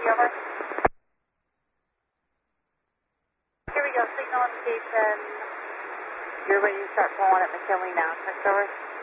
over. Here we go, signal indication. You're ready to start pulling at McKinley now. Switch over.